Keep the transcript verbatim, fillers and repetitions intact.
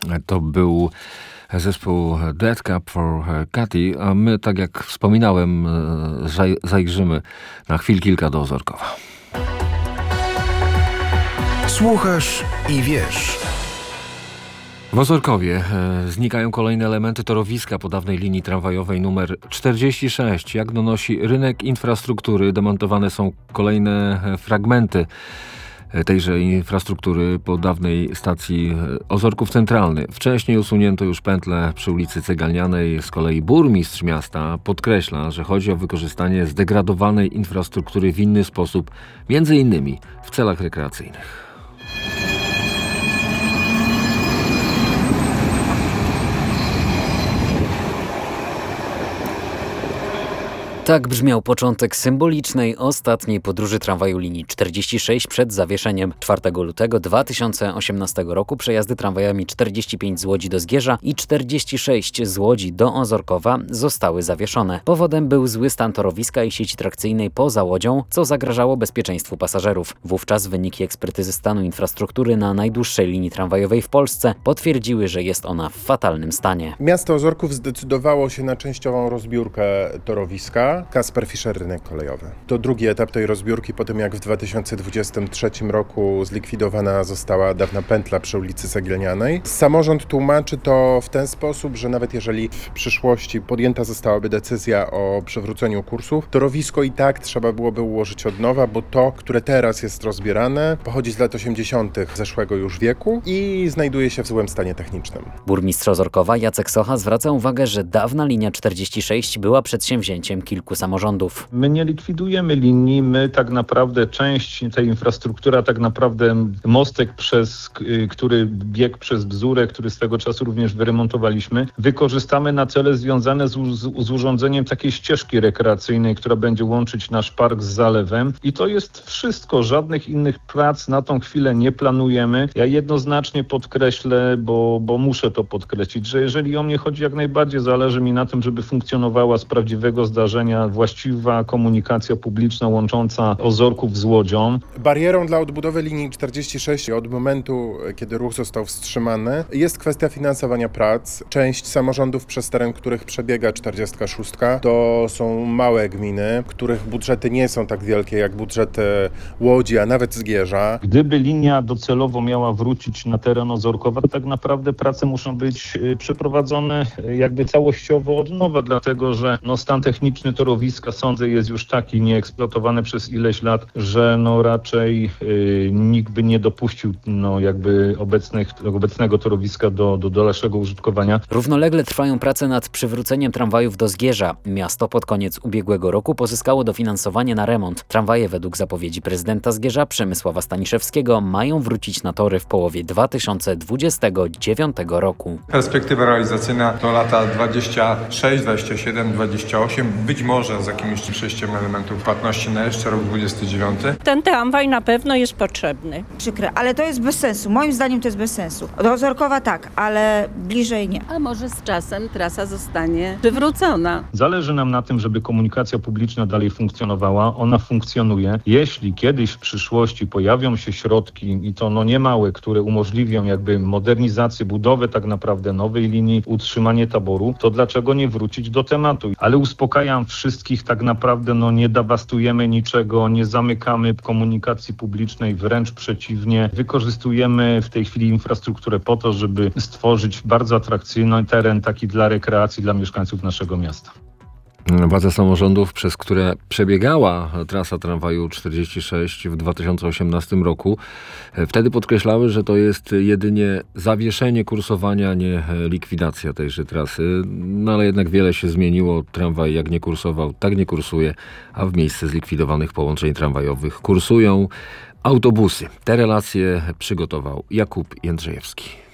To był zespół Dead Cup for Katy, a my, tak jak wspominałem, zajrzymy na chwil kilka do Ozorkowa. Słuchasz i wiesz. W Ozorkowie znikają kolejne elementy torowiska po dawnej linii tramwajowej numer czterdzieści sześć. Jak donosi Rynek Infrastruktury, demontowane są kolejne fragmenty tejże infrastruktury po dawnej stacji Ozorków Centralny. Wcześniej usunięto już pętlę przy ulicy Cegalnianej. Z kolei burmistrz miasta podkreśla, że chodzi o wykorzystanie zdegradowanej infrastruktury w inny sposób, między innymi w celach rekreacyjnych. Tak brzmiał początek symbolicznej, ostatniej podróży tramwaju linii czterdzieści sześć przed zawieszeniem. czwartego lutego dwa tysiące osiemnastego roku przejazdy tramwajami czterdzieści pięć z Łodzi do Zgierza i czterdzieści sześć z Łodzi do Ozorkowa zostały zawieszone. Powodem był zły stan torowiska i sieci trakcyjnej poza Łodzią, co zagrażało bezpieczeństwu pasażerów. Wówczas wyniki ekspertyzy stanu infrastruktury na najdłuższej linii tramwajowej w Polsce potwierdziły, że jest ona w fatalnym stanie. Miasto Ozorków zdecydowało się na częściową rozbiórkę torowiska. Kasper Fischer, rynek kolejowy. To drugi etap tej rozbiórki po tym, jak w dwa tysiące dwudziestym trzecim roku zlikwidowana została dawna pętla przy ulicy Cegielnianej. Samorząd tłumaczy to w ten sposób, że nawet jeżeli w przyszłości podjęta zostałaby decyzja o przywróceniu kursów, torowisko i tak trzeba byłoby ułożyć od nowa, bo to, które teraz jest rozbierane, pochodzi z lat osiemdziesiątych zeszłego już wieku i znajduje się w złym stanie technicznym. Burmistrz Ozorkowa Jacek Socha zwraca uwagę, że dawna linia czterdzieści sześć była przedsięwzięciem kilku samorządów. My nie likwidujemy linii, my tak naprawdę część tej infrastruktury, tak naprawdę mostek, przez który biegł przez Bzurę, który swego czasu również wyremontowaliśmy, wykorzystamy na cele związane z, z, z urządzeniem takiej ścieżki rekreacyjnej, która będzie łączyć nasz park z zalewem i to jest wszystko. Żadnych innych prac na tą chwilę nie planujemy. Ja jednoznacznie podkreślę, bo, bo muszę to podkreślić, że jeżeli o mnie chodzi, jak najbardziej zależy mi na tym, żeby funkcjonowała z prawdziwego zdarzenia właściwa komunikacja publiczna łącząca Ozorków z Łodzią. Barierą dla odbudowy linii czterdzieści sześć od momentu, kiedy ruch został wstrzymany, jest kwestia finansowania prac. Część samorządów, przez teren których przebiega czterdziestka szóstka, to są małe gminy, których budżety nie są tak wielkie jak budżety Łodzi, a nawet Zgierza. Gdyby linia docelowo miała wrócić na teren Ozorkowa, tak naprawdę prace muszą być przeprowadzone jakby całościowo od nowa, dlatego że no, stan techniczny torowiska, sądzę, jest już taki nieeksploatowany przez ileś lat, że no raczej y, nikt by nie dopuścił no jakby obecnych, obecnego torowiska do, do dalszego użytkowania. Równolegle trwają prace nad przywróceniem tramwajów do Zgierza. Miasto pod koniec ubiegłego roku pozyskało dofinansowanie na remont. Tramwaje według zapowiedzi prezydenta Zgierza Przemysława Staniszewskiego mają wrócić na tory w połowie dwa tysiące dwudziestego dziewiątego roku. Perspektywa realizacyjna to lata dwadzieścia sześć, dwadzieścia siedem, dwadzieścia osiem, być może z jakimiś przejściem elementów płatności na jeszcze rok dwudziesty dziewiąty. Ten tramwaj na pewno jest potrzebny. Przykre, ale to jest bez sensu. Moim zdaniem to jest bez sensu. Do Ozorkowa tak, ale bliżej nie. A może z czasem trasa zostanie przywrócona. Zależy nam na tym, żeby komunikacja publiczna dalej funkcjonowała. Ona funkcjonuje. Jeśli kiedyś w przyszłości pojawią się środki, i to no niemałe, które umożliwią jakby modernizację, budowę tak naprawdę nowej linii, utrzymanie taboru, to dlaczego nie wrócić do tematu? Ale uspokajam wszystkich, tak naprawdę no nie dewastujemy niczego, nie zamykamy komunikacji publicznej, wręcz przeciwnie. Wykorzystujemy w tej chwili infrastrukturę po to, żeby stworzyć bardzo atrakcyjny teren taki dla rekreacji, dla mieszkańców naszego miasta. Władze samorządów, przez które przebiegała trasa tramwaju czterdzieści sześć w dwa tysiące osiemnastym roku, wtedy podkreślały, że to jest jedynie zawieszenie kursowania, nie likwidacja tejże trasy. No ale jednak wiele się zmieniło. Tramwaj jak nie kursował, tak nie kursuje, a w miejsce zlikwidowanych połączeń tramwajowych kursują autobusy. Te relacje przygotował Jakub Jędrzejewski.